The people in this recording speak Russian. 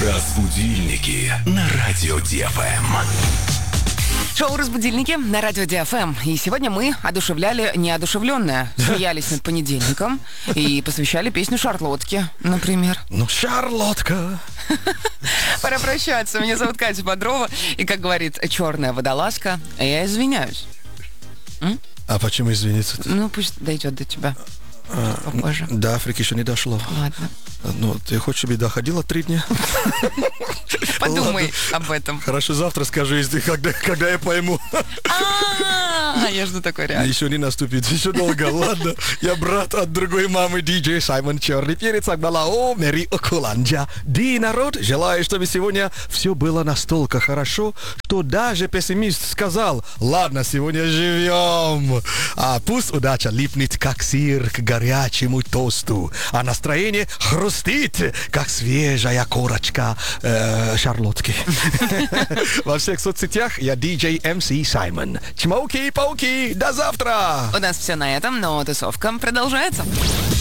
Разбудильники на радио ДФМ. Шоу «Разбудильники» на радио ДФМ. И сегодня мы одушевляли неодушевленное. Смеялись над понедельником и посвящали песню Шарлотке, например. Ну, Шарлотка. Пора прощаться. Меня зовут Катя Бодрова. И, как говорит черная водолазка, я извиняюсь. А почему извиниться? Ну, пусть дойдет до тебя попозже. До Африки еще не дошло. Ладно. Ну, ты хочешь, чтобы доходило 3 дня? Подумай об этом. Хорошо, завтра скажу, если когда я пойму. Я жду такой реакции. Еще не наступит, еще долго. Ладно, я брат от другой мамы, диджей Саймон Черный Перец, Акбалао, Мэри Окуланджа. Ди, народ, желаю, чтобы сегодня все было настолько хорошо, что даже пессимист сказал: ладно, сегодня живем. А пусть удача липнет, как сыр к горячему тосту, а настроение хрустит, как свежая корочка шарлотки. Во всех соцсетях я диджей МС Саймон. Чмоки-пауки, до завтра! У нас все на этом, но тусовка продолжается.